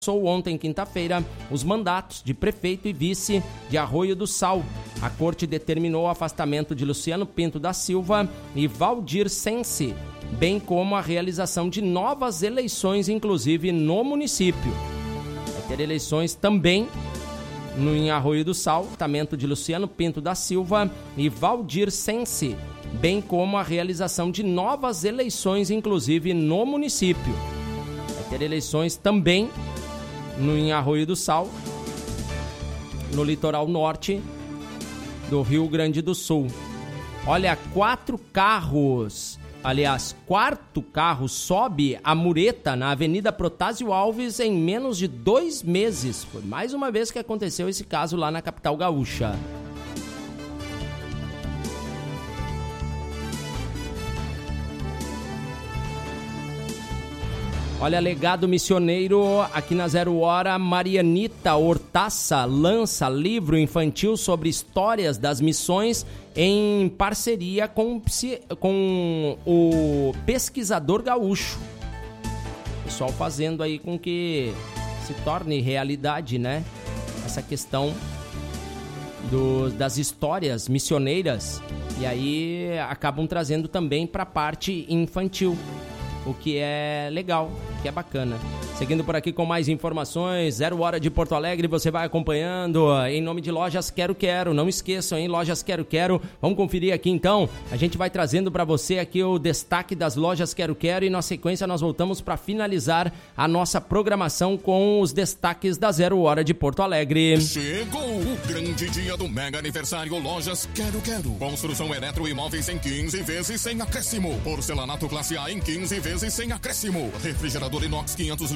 Passou ontem, quinta-feira, os mandatos de prefeito e vice de Arroio do Sal. A corte determinou o afastamento de Luciano Pinto da Silva e Valdir Sense, bem como a realização de novas eleições, inclusive no município. Vai ter eleições também em Arroio do Sal, afastamento de Luciano Pinto da Silva e Valdir Sense, bem como a realização de novas eleições, inclusive no município. Vai ter eleições também em Arroio do Sal, no litoral norte do Rio Grande do Sul. Olha, quarto carro sobe a mureta na Avenida Protásio Alves em menos de 2 meses. Foi mais uma vez que aconteceu esse caso lá na capital gaúcha. Olha, legado missioneiro aqui na 0 Hora. Marianita Hortaça lança livro infantil sobre histórias das missões em parceria com o pesquisador gaúcho. Pessoal fazendo aí com que se torne realidade, né? Essa questão das histórias missioneiras. E aí acabam trazendo também para a parte infantil, o que é legal, que é bacana. Seguindo por aqui com mais informações, 0 Hora de Porto Alegre, você vai acompanhando em nome de Lojas Quero Quero. Não esqueçam, hein? Lojas Quero Quero. Vamos conferir aqui então. A gente vai trazendo para você aqui o destaque das Lojas Quero Quero e na sequência nós voltamos para finalizar a nossa programação com os destaques da 0 Hora de Porto Alegre. Chegou o grande dia do mega aniversário Lojas Quero Quero. Construção eletroimóveis em 15 vezes sem acréscimo. Porcelanato classe A em 15 vezes sem acréscimo. Refrigerador inox 500